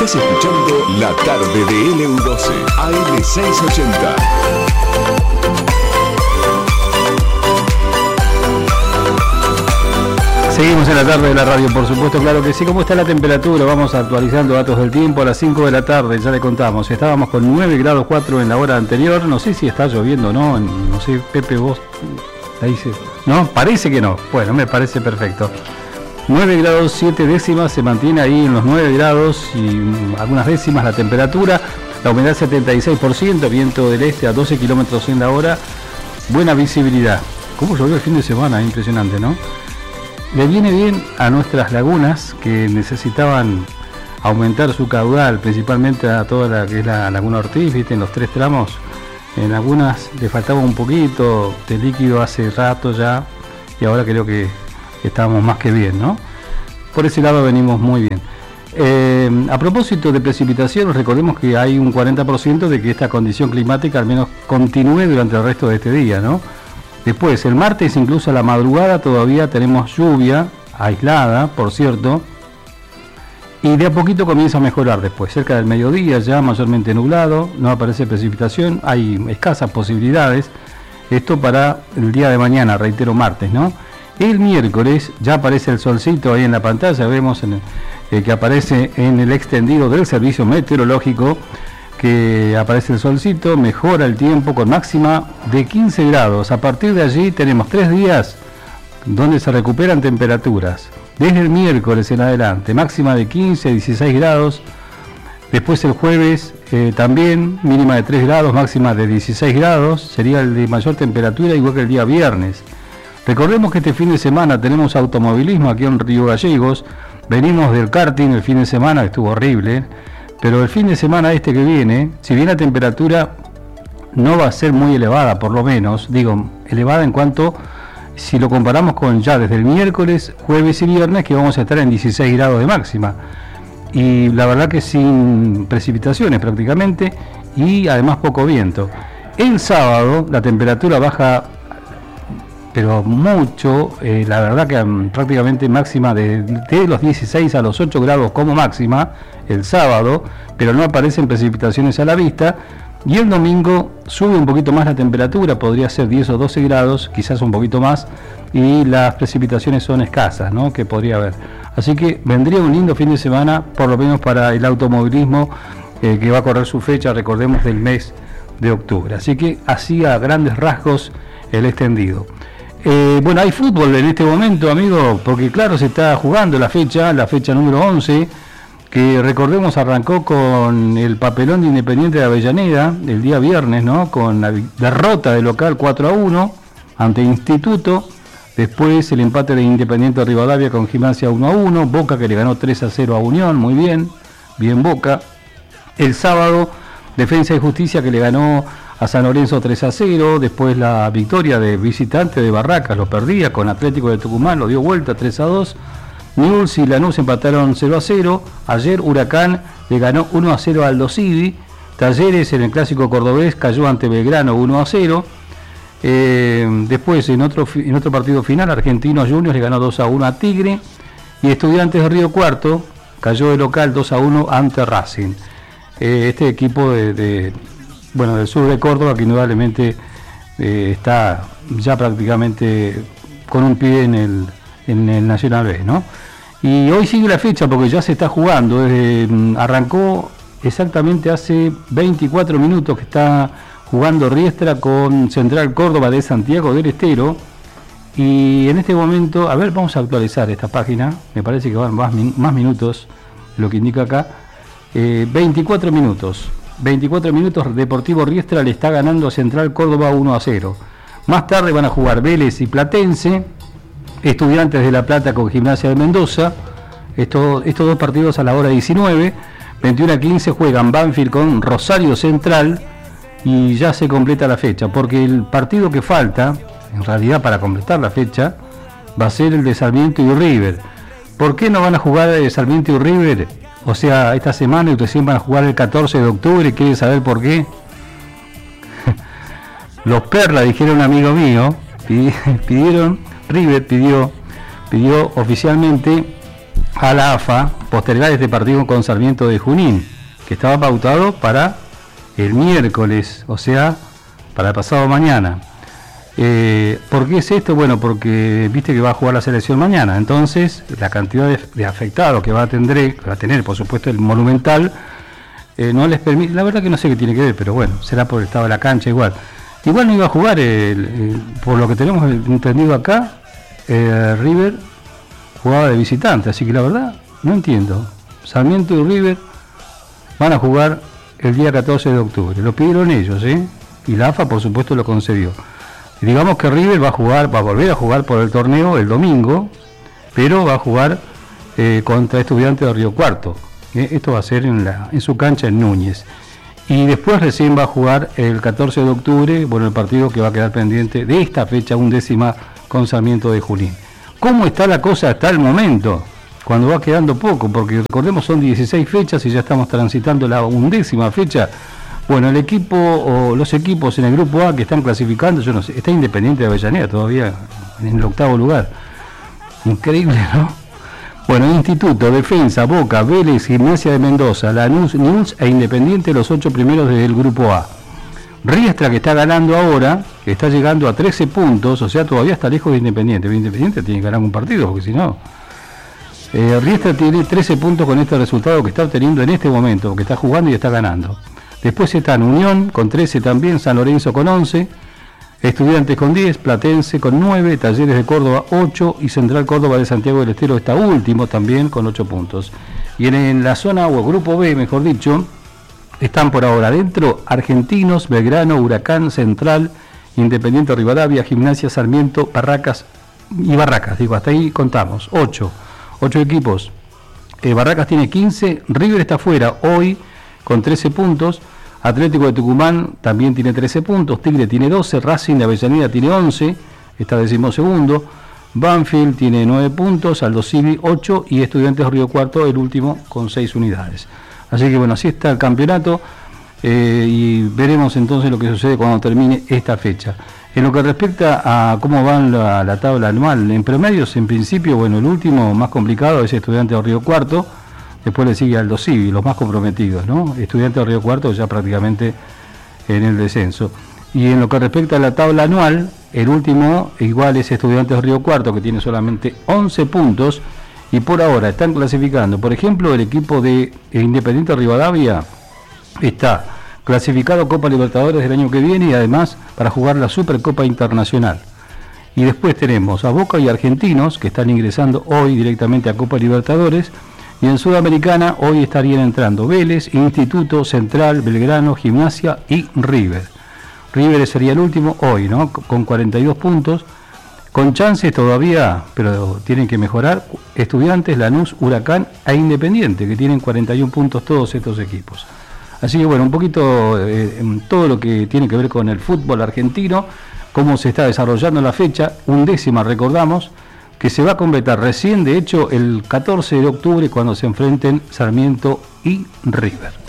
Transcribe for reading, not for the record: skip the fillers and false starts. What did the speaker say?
Estás escuchando La Tarde de LU12, AM680. Seguimos en la tarde de la radio, por supuesto, claro que sí. ¿Cómo está la temperatura? Vamos actualizando datos del tiempo a las 5 de la tarde, ya le contamos. Estábamos con 9 grados 4 en la hora anterior. No sé si está lloviendo o no. No sé, Pepe, vos la dices. No, parece que no. Bueno, me parece perfecto. 9 grados 7 décimas, se mantiene ahí en los 9 grados y algunas décimas la temperatura. La humedad 76%, viento del este a 12 kilómetros en la hora. Buena visibilidad. ¿Cómo llovió el fin de semana? Impresionante, ¿no? Le viene bien a nuestras lagunas que necesitaban aumentar su caudal, principalmente a toda la que es la Laguna Ortiz, ¿viste? En los 3 tramos. En algunas le faltaba un poquito de líquido hace rato ya y ahora creo que estamos más que bien, ¿no? Por ese lado venimos muy bien. A propósito de precipitaciones, recordemos que hay un 40% de que esta condición climática al menos continúe durante el resto de este día, ¿no? Después, el martes, incluso a la madrugada, todavía tenemos lluvia aislada, por cierto, y de a poquito comienza a mejorar después. Cerca del mediodía ya mayormente nublado, no aparece precipitación, hay escasas posibilidades. Esto para el día de mañana, reitero, martes, ¿no? El miércoles ya aparece el solcito ahí en la pantalla, vemos que aparece en el extendido del servicio meteorológico, que aparece el solcito, mejora el tiempo con máxima de 15 grados. A partir de allí tenemos 3 días donde se recuperan temperaturas. Desde el miércoles en adelante, máxima de 15 a 16 grados. Después el jueves también, mínima de 3 grados, máxima de 16 grados. Sería el de mayor temperatura, igual que el día viernes. Recordemos que este fin de semana tenemos automovilismo aquí en Río Gallegos. Venimos del karting el fin de semana, que estuvo horrible. Pero el fin de semana este que viene, si bien la temperatura no va a ser muy elevada, por lo menos, digo, elevada en cuanto, si lo comparamos con ya desde el miércoles, jueves y viernes, que vamos a estar en 16 grados de máxima. Y la verdad que sin precipitaciones prácticamente, y además poco viento. El sábado la temperatura baja, pero mucho, la verdad que prácticamente máxima de los 16 a los 8 grados como máxima el sábado, pero no aparecen precipitaciones a la vista, y el domingo sube un poquito más la temperatura, podría ser 10 o 12 grados, quizás un poquito más, y las precipitaciones son escasas, ¿no? Que podría haber. Así que vendría un lindo fin de semana, por lo menos para el automovilismo, que va a correr su fecha, recordemos, del mes de octubre. Así que así a grandes rasgos el extendido. Bueno, hay fútbol en este momento, amigo, porque claro, se está jugando la fecha número 11, que recordemos arrancó con el papelón de Independiente de Avellaneda el día viernes, ¿no? Con la derrota de local 4-1 ante Instituto, después el empate de Independiente de Rivadavia con Gimnasia 1-1, Boca que le ganó 3-0 a Unión, muy bien, bien Boca. El sábado, Defensa y Justicia que le ganó a San Lorenzo 3-0, después la victoria de visitante de Barracas, lo perdía con Atlético de Tucumán, lo dio vuelta 3-2, Newell's y Lanús empataron 0-0, ayer Huracán le ganó 1-0 al Aldo Civi, Talleres en el clásico cordobés cayó ante Belgrano 1-0, después en otro partido final, Argentinos Juniors le ganó 2-1 a Tigre, y Estudiantes de Río Cuarto cayó de local 2-1 ante Racing. Este equipo del sur de Córdoba, que indudablemente está ya prácticamente con un pie en el Nacional B, ¿no? Y hoy sigue la fecha porque ya se está jugando, arrancó exactamente hace 24 minutos que está jugando Riestra con Central Córdoba de Santiago del Estero, y en este momento, a ver, vamos a actualizar esta página, me parece que van más minutos, lo que indica acá, 24 minutos, Deportivo Riestra le está ganando a Central Córdoba 1-0. Más tarde van a jugar Vélez y Platense, Estudiantes de La Plata con Gimnasia de Mendoza, estos dos partidos a la hora 19, 21:15 juegan Banfield con Rosario Central, y ya se completa la fecha, porque el partido que falta, en realidad para completar la fecha, va a ser el de Sarmiento y River. ¿Por qué no van a jugar Sarmiento y River? O sea, esta semana y recién van a jugar el 14 de octubre, ¿quieren saber por qué? Los Perla, dijeron un amigo mío, River pidió oficialmente a la AFA postergar este partido con Sarmiento de Junín, que estaba pautado para el miércoles, o sea, para el pasado mañana. ¿Por qué es esto? Bueno, porque viste que va a jugar la selección mañana, entonces la cantidad de afectados que va a tener, por supuesto, el Monumental, no les permite, la verdad que no sé qué tiene que ver, pero bueno, será por el estado de la cancha igual. Igual no iba a jugar, por lo que tenemos entendido acá, River jugaba de visitante, así que la verdad no entiendo. Sarmiento y River van a jugar el día 14 de octubre, lo pidieron ellos, y la AFA por supuesto lo concedió. Y digamos que River va a volver a jugar por el torneo el domingo, pero va a jugar contra Estudiantes de Río Cuarto. Esto va a ser en su cancha en Núñez. Y después recién va a jugar el 14 de octubre, bueno, el partido que va a quedar pendiente de esta fecha 11ª con Sarmiento de Junín. ¿Cómo está la cosa hasta el momento? Cuando va quedando poco, porque recordemos son 16 fechas y ya estamos transitando la 11ª fecha. Bueno, el equipo o los equipos en el grupo A que están clasificando, yo no sé, está Independiente de Avellaneda todavía en el 8º lugar. Increíble, ¿no? Bueno, Instituto, Defensa, Boca, Vélez, Gimnasia de Mendoza, Lanús, Newell's e Independiente, los 8 primeros del grupo A. Riestra, que está ganando ahora, que está llegando a 13 puntos, o sea, todavía está lejos de Independiente. Independiente tiene que ganar un partido, porque si no... Riestra tiene 13 puntos con este resultado que está obteniendo en este momento, porque está jugando y está ganando. Después están Unión con 13 también, San Lorenzo con 11, Estudiantes con 10, Platense con 9, Talleres de Córdoba 8 y Central Córdoba de Santiago del Estero está último también con 8 puntos. Y en la zona o grupo B, mejor dicho, están por ahora dentro Argentinos, Belgrano, Huracán, Central, Independiente Rivadavia, Gimnasia, Sarmiento, Barracas, hasta ahí contamos, 8 equipos. Barracas tiene 15, River está fuera hoy con 13 puntos, Atlético de Tucumán también tiene 13 puntos, Tigre tiene 12, Racing de Avellaneda tiene 11, está 12º, Banfield tiene 9 puntos, Aldo Civi 8 y Estudiantes de Río Cuarto el último con 6 unidades. Así que bueno, así está el campeonato y veremos entonces lo que sucede cuando termine esta fecha. En lo que respecta a cómo va la tabla anual, en promedios, en principio, bueno, el último más complicado es Estudiantes de Río Cuarto, después le sigue Aldo Civi, los más comprometidos, ¿no? Estudiantes de Río Cuarto ya prácticamente en el descenso. Y en lo que respecta a la tabla anual, el último igual es Estudiantes de Río Cuarto, que tiene solamente 11 puntos, y por ahora están clasificando. Por ejemplo, el equipo de Independiente Rivadavia está clasificado Copa Libertadores del año que viene y además para jugar la Supercopa Internacional. Y después tenemos a Boca y Argentinos, que están ingresando hoy directamente a Copa Libertadores. Y en Sudamericana hoy estarían entrando Vélez, Instituto, Central, Belgrano, Gimnasia y River. River sería el último hoy, ¿no? Con 42 puntos, con chances todavía, pero tienen que mejorar, Estudiantes, Lanús, Huracán e Independiente, que tienen 41 puntos todos estos equipos. Así que bueno, un poquito todo lo que tiene que ver con el fútbol argentino, cómo se está desarrollando la fecha, 11ª recordamos, que se va a completar recién, de hecho, el 14 de octubre cuando se enfrenten Sarmiento y River.